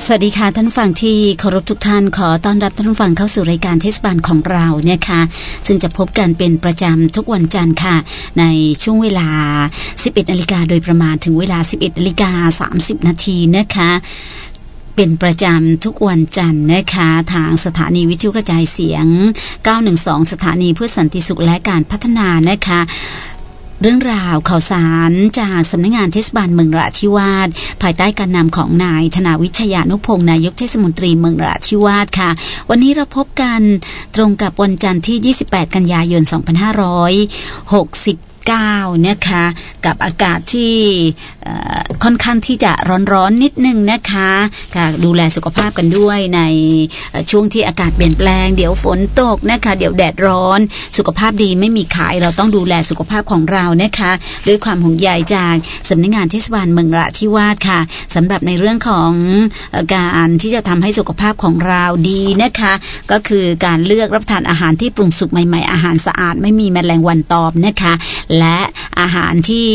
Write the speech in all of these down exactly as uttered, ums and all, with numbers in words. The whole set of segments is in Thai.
สวัสดีค่ะท่านฟังที่เคารพทุกท่านขอต้อนรับท่านฟังเข้าสู่รายการเทศบาลของเราเนี่ยค่ะซึ่งจะพบกันเป็นประจำทุกวันจันทร์ค่ะในช่วงเวลา สิบเอ็ดนาฬิกา โดยประมาณถึงเวลา สิบเอ็ดนาฬิกาสามสิบนาทีนะคะเป็นประจำทุกวันจันทร์นะคะทางสถานีวิทยุกระจายเสียงเก้าหนึ่งสองสถานีเพื่อสันติสุขและการพัฒนานะคะเรื่องราวข่าวสารจากสำนักงานเทศบาลเมืองนราธิวาสภายใต้การนำของนายธนาวิชยานุพงศ์นายกเทศมนตรีเมืองนราธิวาสค่ะวันนี้เราพบกันตรงกับวันจันทร์ที่ยี่สิบแปดกันยายนสองพันห้าร้อยหกสิบเก้านะคะกับอากาศที่ค่อนข้างที่จะร้อนๆ นิดนึงนะคะค่ะดูแลสุขภาพกันด้วยในช่วงที่อากาศเปลี่ยนแปลงเดี๋ยวฝนตกนะคะเดี๋ยวแดดร้อนสุขภาพดีไม่มีขายเราต้องดูแลสุขภาพของเรานะคะด้วยความห่วงใยจากสำนักงานเทศบาลเมืองนราธิวาสค่ะสำหรับในเรื่องของการที่จะทำให้สุขภาพของเราดีนะคะก็คือการเลือกรับประทานอาหารที่ปรุงสุกใหม่ๆอาหารสะอาดไม่มีแมลงวันตอมนะคะและอาหารที่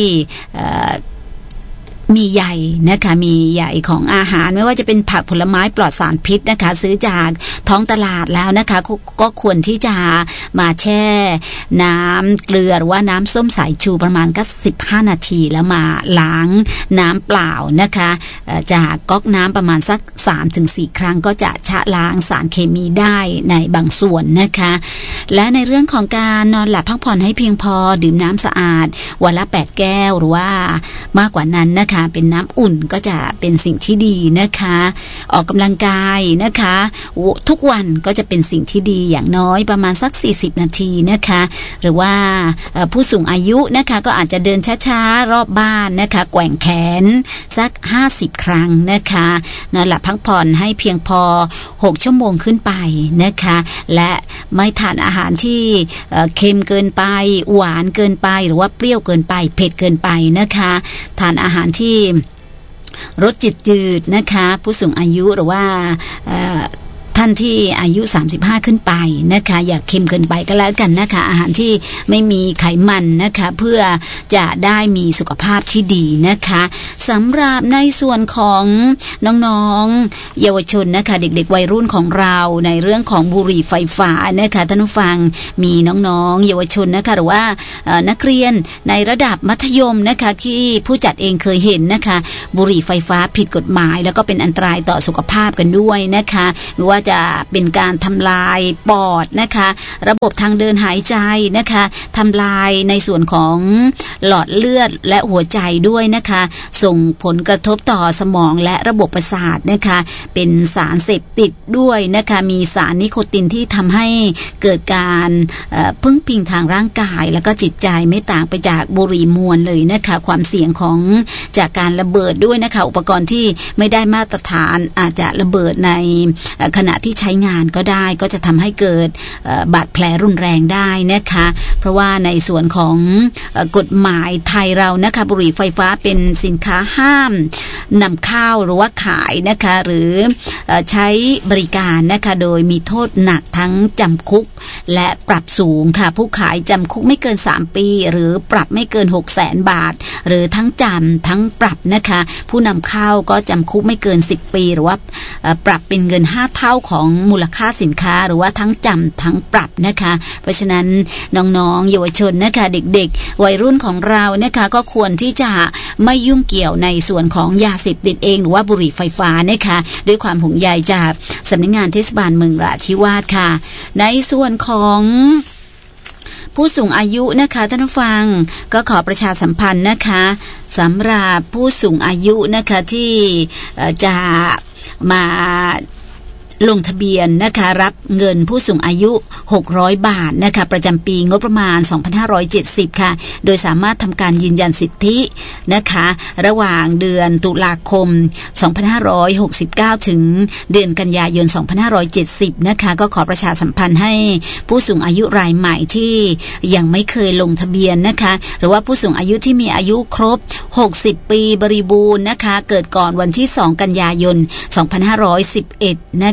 มีใยนะคะมีใยของอาหารไม่ว่าจะเป็นผักผลไม้ปลอดสารพิษนะคะซื้อจากท้องตลาดแล้วนะคะกก็ควรที่จะมาแช่น้ำเกลือหรือว่าน้ำส้มสายชูประมาณก็สิบห้านาทีแล้วมาล้างน้ำเปล่านะคะจากก๊อกน้ำประมาณสัก สามถึงสี่ ครั้งก็จะชะล้างสารเคมีได้ในบางส่วนนะคะและในเรื่องของการนอนหลับพักผ่อนให้เพียงพอดื่มน้ำสะอาดวันละแปดแก้วหรือว่ามากกว่านั้นนะคะเป็นน้ำอุ่นก็จะเป็นสิ่งที่ดีนะคะออกกำลังกายนะคะทุกวันก็จะเป็นสิ่งที่ดีอย่างน้อยประมาณสักสี่สิบนาทีนะคะหรือว่าผู้สูงอายุนะคะก็อาจจะเดินช้าๆรอบบ้านนะคะแกว่งแขนสักห้าสิบครั้งนะคะนอนหลับพักผ่อนให้เพียงพอหกชั่วโมงขึ้นไปนะคะและไม่ทานอาหารที่เค็มเกินไปหวานเกินไปหรือว่าเปรี้ยวเกินไปเผ็ดเกินไปนะคะทานอาหารที่รสจืดๆนะคะผู้สูงอายุหรือว่าท่านที่อายุสามสิบห้าขึ้นไปนะคะอย่าเค็มเกินไปก็แล้วกันนะคะอาหารที่ไม่มีไขมันนะคะเพื่อจะได้มีสุขภาพที่ดีนะคะสำหรับในส่วนของน้องๆเยาวชนนะคะเด็กๆวัยรุ่นของเราในเรื่องของบุหรี่ไฟฟ้านะคะท่านผู้ฟังมีน้องๆเยาวชนนะคะหรือว่านักเรียนในระดับมัธยมนะคะที่ผู้จัดเองเคยเห็นนะคะบุหรี่ไฟฟ้าผิดกฎหมายแล้วก็เป็นอันตรายต่อสุขภาพกันด้วยนะคะหรือว่าจะเป็นการทำลายปอดนะคะระบบทางเดินหายใจนะคะทำลายในส่วนของหลอดเลือดและหัวใจด้วยนะคะส่งผลกระทบต่อสมองและระบบประสาทนะคะเป็นสารเสพติดด้วยนะคะมีสารนิโคตินที่ทำให้เกิดการพึ่งพิงทางร่างกายแล้วก็จิตใจไม่ต่างไปจากบุหรี่มวลเลยนะคะความเสี่ยงของจากการระเบิดด้วยนะคะอุปกรณ์ที่ไม่ได้มาตรฐานอาจจะระเบิดในขณะที่ใช้งานก็ได้ก็จะทำให้เกิดบาดแผลรุนแรงได้นะคะเพราะว่าในส่วนของกฎหมายไทยเรานะคะบุหรี่ไฟฟ้าเป็นสินค้าห้ามนำเข้าหรือว่าขายนะคะหรือใช้บริการนะคะโดยมีโทษหนักทั้งจำคุกและปรับสูงค่ะผู้ขายจำคุกไม่เกินสามปีหรือปรับไม่เกิน หกแสน บาทหรือทั้งจำทั้งปรับนะคะผู้นำเข้าก็จำคุกไม่เกินสิบปีหรือว่าปรับเป็นเงินห้าเท่าของมูลค่าสินค้าหรือว่าทั้งจำทั้งปรับนะคะเพราะฉะนั้นน้องๆเยาวชนนะคะเด็กๆวัยรุ่นของเรานะคะก็ควรที่จะไม่ยุ่งเกี่ยวในส่วนของยาเสพติดเองหรือว่าบุหรี่ไฟฟ้านะคะด้วยความห่วงใยจากสำนักงานเทศบาลเมืองนราธิวาสค่ะในส่วนของผู้สูงอายุนะคะท่านผู้ฟังก็ขอประชาสัมพันธ์นะคะสำหรับผู้สูงอายุนะคะที่จะมาลงทะเบียนนะคะรับเงินผู้สูงอายุหกร้อยบาทนะคะประจำปีงบประมาณสองพันห้าร้อยเจ็ดสิบค่ะโดยสามารถทำการยืนยันสิทธินะคะระหว่างเดือนตุลาคมสองพันห้าร้อยหกสิบเก้าถึงเดือนกันยายนสองพันห้าร้อยเจ็ดสิบนะคะก็ขอประชาสัมพันธ์ให้ผู้สูงอายุรายใหม่ที่ยังไม่เคยลงทะเบียนนะคะหรือว่าผู้สูงอายุที่มีอายุครบหกสิบปีบริบูรณ์นะคะเกิดก่อนวันที่สองกันยายนสองพันห้าร้อยสิบเอ็ดนะคะ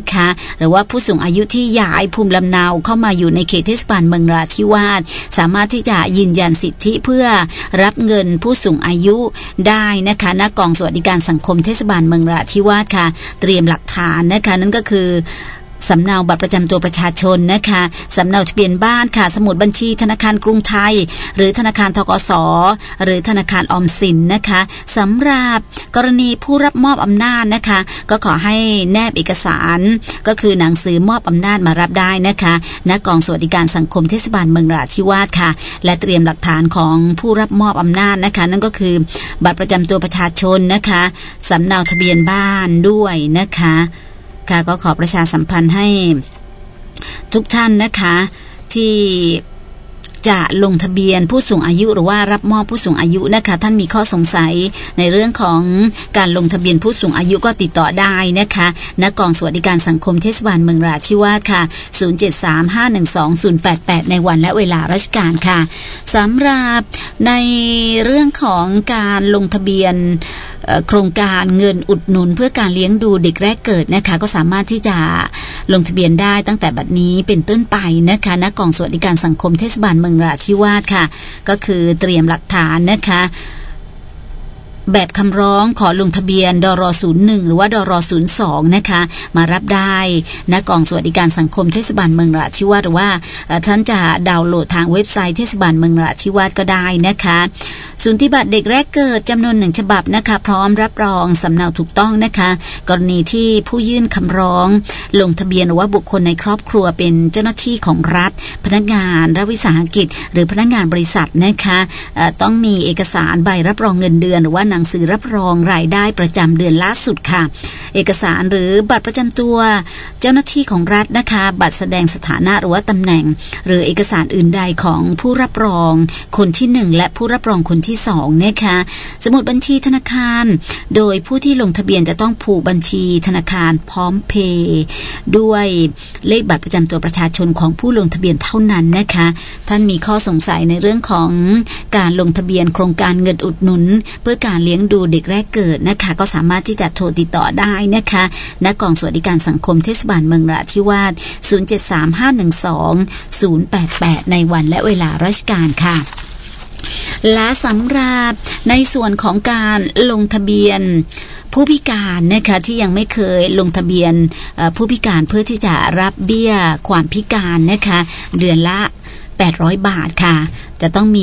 นะคะหรือว่าผู้สูงอายุที่ย้ายภูมิลำเนาเข้ามาอยู่ในเขตเทศบาลเมืองนราธิวาสสามารถที่จะยืนยันสิทธิเพื่อรับเงินผู้สูงอายุได้นะคะณกองสวัสดิการสังคมเทศบาลเมืองนราธิวาสค่ะเตรียมหลักฐานนะคะนั่นก็คือสำเนาบัตรประจำตัวประชาชนนะคะสำเนาทะเบียนบ้านค่ะสมุดบัญชีธนาคารกรุงไทยหรือธนาคารธกส.หรือธนาคารออมสินนะคะสำหรับกรณีผู้รับมอบอำนาจนะคะก็ขอให้แนบเอกสารก็คือหนังสือมอบอำนาจมารับได้นะคะณกองสวัสดิการสังคมเทศบาลเมืองนราธิวาสค่ะและเตรียมหลักฐานของผู้รับมอบอำนาจนะคะนั่นก็คือบัตรประจำตัวประชาชนนะคะสำเนาทะเบียนบ้านด้วยนะคะก็ขอประชาสัมพันธ์ให้ทุกท่านนะคะที่จะลงทะเบียนผู้สูงอายุหรือว่ารับมอบผู้สูงอายุนะคะท่านมีข้อสงสัยในเรื่องของการลงทะเบียนผู้สูงอายุก็ติดต่อได้นะคะณกองสวัสดิการสังคมเทศบาลเมืองนราธิวาสค่ะศูนย์ เจ็ด สาม ห้า หนึ่ง สอง ศูนย์ แปด แปดในวันและเวลาราชการค่ะสำหรับในเรื่องของการลงทะเบียนโครงการเงินอุดหนุนเพื่อการเลี้ยงดูเด็กแรกเกิดนะคะก็สามารถที่จะลงทะเบียนได้ตั้งแต่บัดนี้เป็นต้นไปนะคะณกองสวัสดิการสังคมเทศบาลเมืองนราธิวาสค่ะก็คือเตรียมหลักฐานนะคะแบบคำร้องขอลงทะเบียนดรศูนย์หนึ่งหรือว่าดรศูนย์สองนะคะมารับได้ณกองสวัสดิการสังคมเทศบาลเมืองนราธิวาสหรือว่าท่านจะดาวน์โหลดทางเว็บไซต์เทศบาลเมืองนราธิวาสก็ได้นะคะสูติบัตรเด็กแรกเกิดจำนวนหนึ่งฉบับนะคะพร้อมรับรองสำเนาถูกต้องนะคะกรณีที่ผู้ยื่นคำร้องลงทะเบียนหรือว่าบุคคลในครอบครัวเป็นเจ้าหน้าที่ของรัฐพนักงานรัฐวิสาหกิจหรือพนักงานบริษัทนะคะต้องมีเอกสารใบรับรองเงินเดือนหรือว่าหนังสือรับรองรายได้ประจำเดือนล่าสุดค่ะเอกสารหรือบัตรประจำตัวเจ้าหน้าที่ของรัฐนะคะบัตรแสดงสถานะหรือว่าตำแหน่งหรือเอกสารอื่นใดของผู้รับรองคนที่หนึ่งและผู้รับรองคนที่สองนะคะสมุดบัญชีธนาคารโดยผู้ที่ลงทะเบียนจะต้องผูกบัญชีธนาคารพร้อมเพย์ด้วยเลขบัตรประจำตัวประชาชนของผู้ลงทะเบียนเท่านั้นนะคะท่านมีข้อสงสัยในเรื่องของการลงทะเบียนโครงการเงินอุดหนุนเพื่อการเลี้ยงดูเด็กแรกเกิดนะคะก็สามารถที่จะโทรติดต่อได้นะคะณกองสวัสดิการสังคมเทศบาลเมืองนราธิวาสศูนย์ เจ็ด สาม ห้า หนึ่ง สอง ศูนย์ แปด แปดในวันและเวลาราชการค่ะและสำหรับในส่วนของการลงทะเบียนผู้พิการนะคะที่ยังไม่เคยลงทะเบียนผู้พิการเพื่อที่จะรับเบี้ยความพิการนะคะเดือนละแปดร้อยบาทค่ะจะต้องมี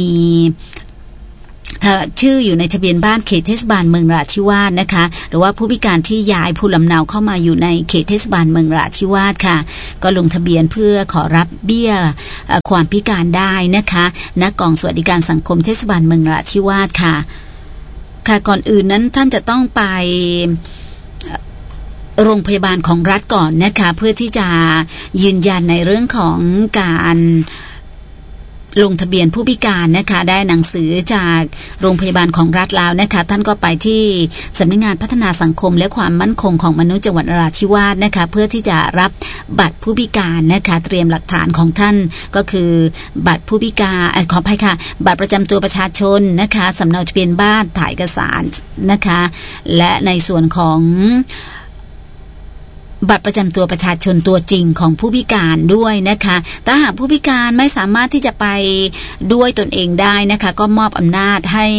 ชื่ออยู่ในทะเบียนบ้านเขตเทศบาลเมืองนราธิวาสนะคะหรือว่าผู้พิการที่ย้ายภูมิลำเนาเข้ามาอยู่ในเขตเทศบาลเมืองนราธิวาสค่ะก็ลงทะเบียนเพื่อขอรับเบี้ยความพิการได้นะคะณกองสวัสดิการสังคมเทศบาลเมืองนราธิวาสค่ะค่ะก่อนอื่นนั้นท่านจะต้องไปโรงพยาบาลของรัฐก่อนนะคะเพื่อที่จะยืนยันในเรื่องของการลงทะเบียนผู้พิการนะคะได้หนังสือจากโรงพยาบาลของรัฐแล้วนะคะท่านก็ไปที่สำนักงานพัฒนาสังคมและความมั่นคงของมนุษย์จังหวัดนราธิวาสนะคะเพื่อที่จะรับบัตรผู้พิการนะคะเตรียมหลักฐานของท่านก็คือบัตรผู้พิการขออภัยค่ะบัตรประจำตัวประชาชนนะคะสำเนาทะเบียนบ้านถ่ายเอกสารนะคะและในส่วนของบัตรประจำตัวประชาชนตัวจริงของผู้พิการด้วยนะคะถ้าหากผู้พิการไม่สามารถที่จะไปด้วยตนเองได้นะคะก็มอบอำนาจให้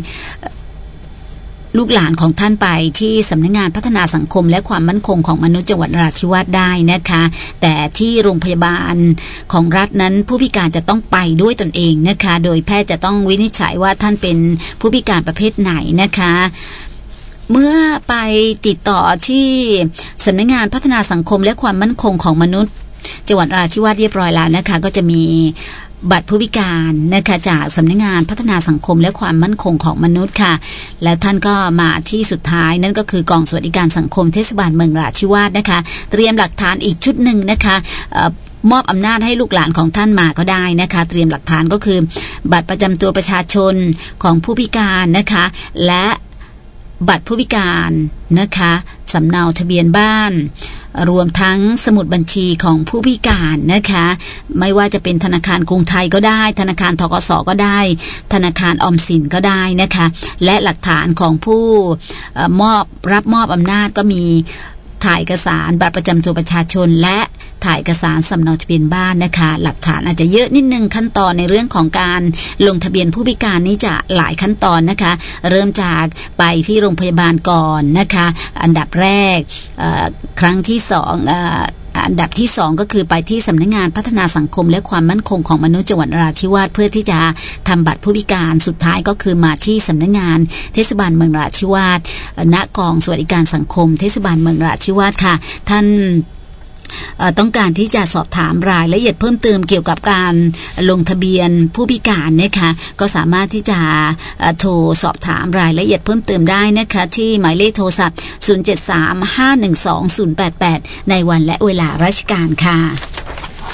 ลูกหลานของท่านไปที่สำนักงานพัฒนาสังคมและความมั่นคงของมนุษย์จังหวัดนราธิวาสได้นะคะแต่ที่โรงพยาบาลของรัฐนั้นผู้พิการจะต้องไปด้วยตนเองนะคะโดยแพทย์จะต้องวินิจฉัยว่าท่านเป็นผู้พิการประเภทไหนนะคะเมื่อไปติดต่อที่สำนักงานพัฒนาสังคมและความมั่นคงของมนุษย์จังหวัดนราธิวาสเรียบร้อยแล้วนะคะก็จะมีบัตรผู้พิการนะคะจากสำนักงานพัฒนาสังคมและความมั่นคงของมนุษย์ค่ะและท่านก็มาที่สุดท้ายนั่นก็คือกองสวัสดิการสังคมเทศบาลเมืองนราธิวาสนะคะเตรียมหลักฐานอีกชุดหนึ่งนะคะมอบอำนาจให้ลูกหลานของท่านมาก็ได้นะคะเตรียมหลักฐานก็คือบัตรประจำตัวประชาชนของผู้พิการนะคะและบัตรผู้พิการนะคะสำเนาทะเบียนบ้านรวมทั้งสมุดบัญชีของผู้พิการนะคะไม่ว่าจะเป็นธนาคารกรุงไทยก็ได้ธนาคารธกส.ก็ได้ธนาคารออมสินก็ได้นะคะและหลักฐานของผู้มอบรับมอบอำนาจก็มีธถ่ายเอกสารบัตรประจำตัวประชาชนและถ่ายเอกสารสำเนาทะเบียนบ้านนะคะหลักฐานอาจจะเยอะนิดนึงขั้นตอนในเรื่องของการลงทะเบียนผู้พิการนี้จะหลายขั้นตอนนะคะเริ่มจากไปที่โรงพยาบาลก่อนนะคะอันดับแรกครั้งที่สองอันดับที่สองก็คือไปที่สำนักงานพัฒนาสังคมและความมั่นคงของมนุษย์จังหวัดนราธิวาสเพื่อที่จะทำบัตรผู้พิการสุดท้ายก็คือมาที่สำนักงานเทศบาลเมืองนราธิวาสณกองสวัสดิการสังคมเทศบาลเมืองนราธิวาสค่ะท่านต้องการที่จะสอบถามรายละเอียดเพิ่มเติมเกี่ยวกับการลงทะเบียนผู้พิการนะคะก็สามารถที่จะโทรสอบถามรายละเอียดเพิ่มเติมได้นะคะที่หมายเลขโทรศัพท์ศูนย์ เจ็ด สาม ห้า หนึ่ง สอง ศูนย์ แปด แปดในวันและเวลาราชการค่ะ